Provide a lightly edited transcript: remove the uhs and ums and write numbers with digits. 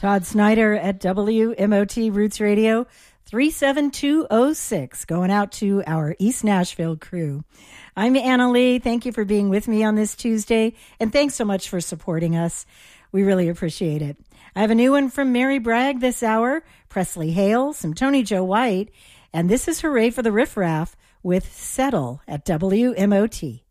Todd Snyder at WMOT Roots Radio 37206, going out to our East Nashville crew. I'm Anna Lee. Thank you for being with me on this Tuesday, and thanks so much for supporting us. We really appreciate it. I have a new one from Mary Bragg this hour, Presley Hale, some Tony Joe White, and this is Hooray for the Riff Raff with Settle at WMOT.